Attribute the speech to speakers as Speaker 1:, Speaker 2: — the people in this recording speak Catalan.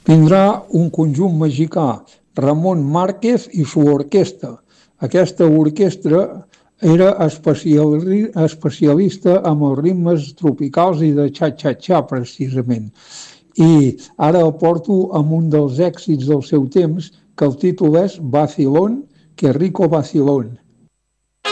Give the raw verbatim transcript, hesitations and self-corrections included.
Speaker 1: Vindrà un conjunt mexicà, Ramon Márquez i su orquestra. Aquesta orquestra era especiali especialista en els ritmes tropicals i de xa-xa-xa, precisament. I ara el porto amb un dels èxits del seu temps, que el títol és Vacilón, que rico vacilón.